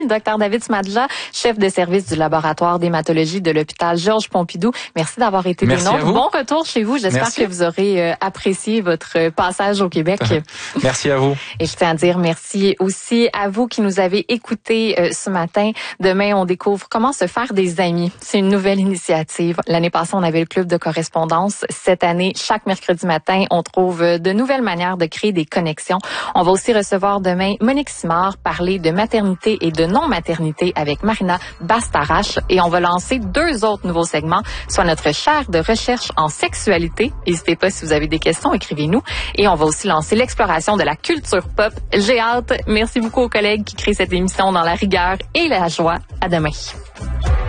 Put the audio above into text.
Dr David Smadja, chef de service du laboratoire d'hématologie de l'hôpital Georges Pompidou. Merci d'avoir été des nôtres. Bon retour chez vous. J'espère que vous aurez apprécié votre passage au Québec. Merci à vous. Et je tiens à dire merci aussi à vous qui nous avez écoutés ce matin. Demain, on découvre comment se faire des amis. C'est une nouvelle initiative. L'année passée, on avait le club de correspondance. Cette année, chaque mercredi matin, on trouve de nouvelles manières de créer des connexions. On va aussi recevoir demain Monique Simard, parler de maternité et de non-maternité avec Marina Bastarache. Et on va lancer 2 autres nouveaux segments, soit notre chaire de recherche en sexualité. N'hésitez pas, si vous avez des questions, écrivez-nous. Et on va aussi lancer l'exploration de la culture pop. J'ai hâte. Merci beaucoup aux collègues qui créent cette émission dans la rigueur et la joie. À demain.